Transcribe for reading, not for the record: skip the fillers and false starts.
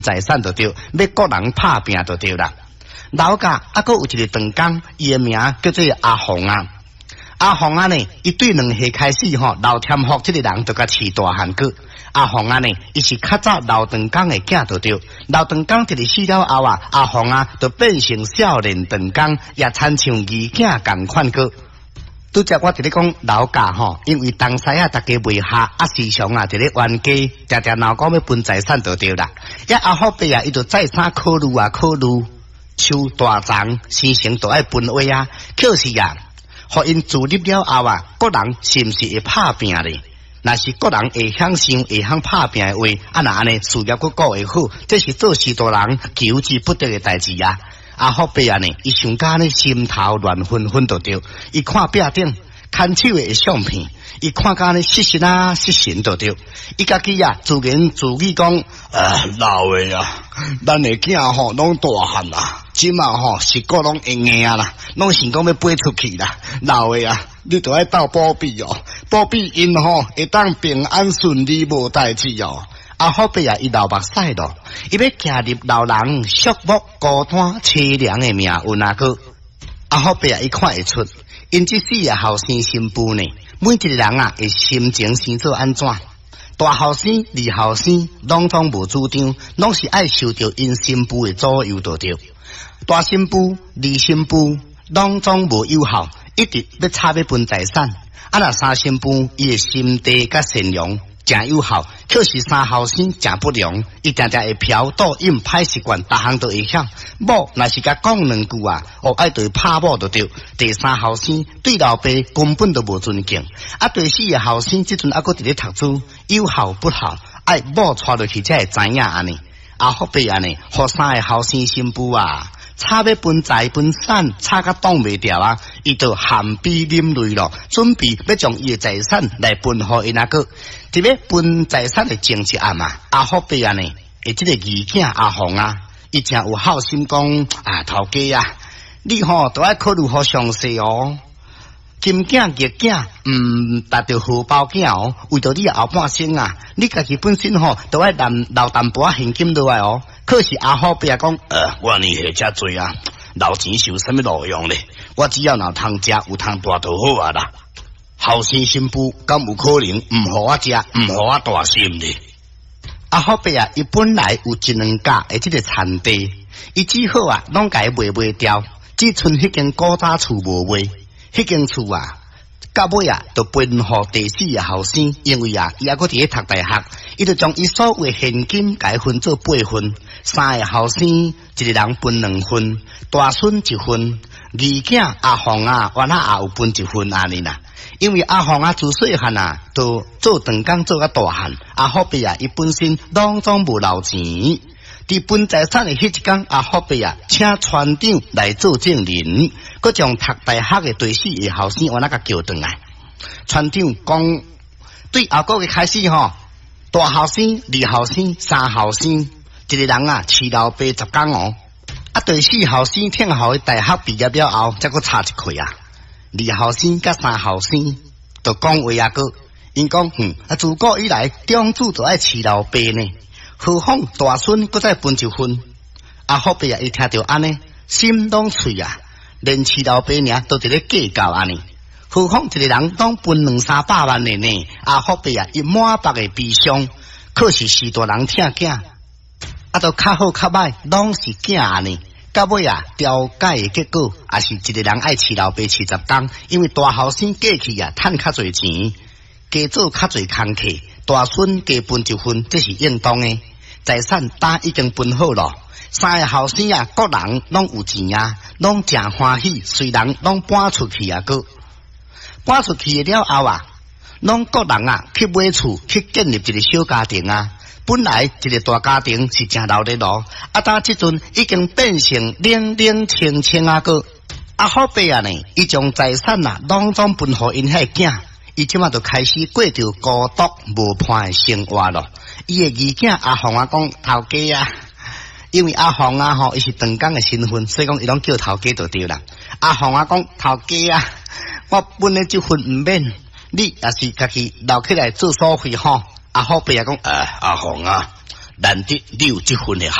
财产就对，要个人拍拼就对啦。老家还佫有一个长工，伊的名叫做阿红啊。阿红啊呢，伊对两下开始老天福这个人就甲饲大汉个。阿红啊呢，伊是较早老长工的囝就对。老长工一日死了后啊，阿红啊就变成少年长工，也亲像二囝共款个。拄则我伫咧讲老家因为东西啊，大家袂下，时常啊伫咧冤家，常常闹讲要分财产就对啦。阿后辈啊，伊就再三考虑啊，考虑树大长，生成都爱分位啊。可是啊，互因自立了后啊，个人是毋是会拍拼咧？若是个人会晓想、会晓拍拼的话，那安尼事业佫顾会好，这是做事大人求之不得的代志啊。阿后辈啊呢，伊想甲呢心头乱纷纷就对，伊看壁顶看手的相片，伊看甲呢失神啊失神就对，伊家己啊自言自语讲，老的啊，咱的囝拢大汉啊，即嘛是个拢会硬啊啦，拢想讲要飞出去啦，老的啊，你都爱斗保庇哦，保庇因会当平安顺利无代志哦。阿后辈啊，伊流目屎咯，伊要行入老人寂寞孤单凄凉的命运啊个。阿后辈啊，伊看会出，因即四个后生新妇呢，每一个人啊，会心情生做安怎？大后生、二后生，拢无主张，拢是爱受到因新妇的左右就对。大新妇、二新妇，拢无友好，一直要差要分财产。那三新妇，伊的心地甲善良。真友好，可是三后生真不良，伊常常会嫖赌饮歹习惯，逐项都会晓。某若是甲讲两句啊，爱对拍某就对。第三后生对老爸根本都无尊敬，第四个后生即阵佫伫咧读书，有好不好，爱某带落去才会知影安尼。后壁安尼，互三个后生新妇啊，差要分财分产，差甲挡袂掉啊！伊就含悲啉泪咯，准备要将伊的财产来分互因个。伫要分财产的前一暗啊，后壁安尼，即个二囝阿红啊，伊真有好心讲头家啊，你都爱考虑好详细哦。金囝玉囝，达到荷包囝哦，为着你后半生啊，你家己本身都爱留淡薄现金落来哦。可是阿后壁讲，我年岁遮多啊，留钱是有啥物路用咧？我只要通食，有通大就好啊啦。后生新妇敢有可能毋互我食，毋互我大心咧？阿后壁伊本来有一两甲的即个田地，伊只好拢甲伊卖掉，只剩迄间古早厝无卖。迄间厝到尾就分互第四个后生，因为伊还佫伫咧读大学，伊就将伊所有的现金甲伊分做8份，三个后生一个人分2份，大孙1份，二囝阿红原来也有分1份安尼啦。因为阿红自细汉都做长工做到大汉，后壁伊本身拢无留钱。伫分财产的迄一天，后壁请船长来做证人，佮将读大学的第四个后生甲叫转来。船长讲，对后个月开始大后生、二后生、三后生，一个人饲老爸10工哦。第四后生听候大学毕业了后，才佮差一块啊。二后生甲三后生就讲话个，因讲自古以来长子就爱饲老爸呢。何况大孙搁再分1份，后壁伊听到安尼，心拢脆连饲老爸尔都伫咧计较安尼。何况一个人拢分200-300万的呢？后壁伊满腹的悲伤。可是是大人疼囝，都较好较歹，拢是囝安尼。到尾调解的结果，也是一个人爱饲老爸70工，因为大后生过去趁较侪钱，加做较侪工课，大孙加分1份，这是应当的。财产已经分好了，三个后生各人拢有钱拢真欢喜。虽然拢搬出去个搬出去了后拢各人去买厝，去建立一个小家庭本来一个大家庭是真闹热闹，但即阵已经变成冷冷清清个。后壁呢，伊将财产拢分互因遐囝，伊即马就开始过着孤独无伴的生活咯。伊的二囝阿红讲头家因为阿红伊是长工的身份，所以讲伊拢叫头家就对啦。阿红讲头家我分的1份唔免，你也是家己留起来做所费后壁讲阿红难得你有这份的